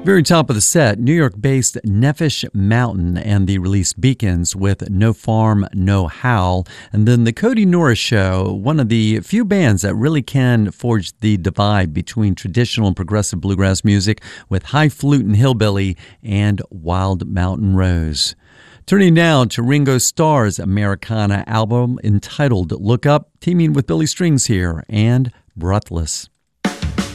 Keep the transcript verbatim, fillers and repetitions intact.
Very top of the set, New York-based Nefesh Mountain and the release Beacons with No Farm, No Howl. And then the Cody Norris Show, one of the few bands that really can forge the divide between traditional and progressive bluegrass music with High Flutin' Hillbilly and Wild Mountain Rose. Turning now to Ringo Starr's Americana album entitled Look Up, teaming with Billy Strings here and Breathless.